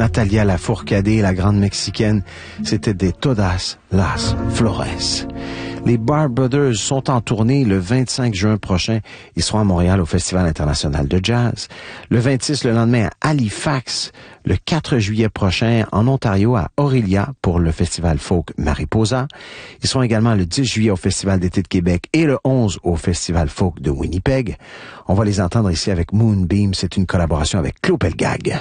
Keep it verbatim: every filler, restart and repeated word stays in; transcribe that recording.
Natalia Lafourcade, la grande mexicaine, c'était des Todas las Flores. Les Bar Brothers sont en tournée le vingt-cinq juin prochain. Ils seront à Montréal au Festival international de jazz. Le vingt-six, le lendemain, à Halifax. Le quatre juillet prochain, en Ontario, à Aurelia, pour le Festival Folk Mariposa. Ils seront également le dix juillet au Festival d'été de Québec et le onze au Festival Folk de Winnipeg. On va les entendre ici avec Moonbeam. C'est une collaboration avec Claude Pelgag.